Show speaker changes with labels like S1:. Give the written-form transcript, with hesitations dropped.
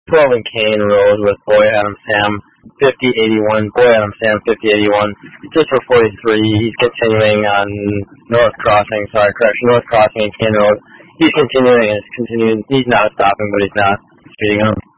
S1: 12 and Kane Road with Boy Adam Sam 5081. Boy Adam Sam 5081. Just for 43. He's continuing on North Crossing and Kane Road. He's continuing. He's not stopping, but he's not speeding up.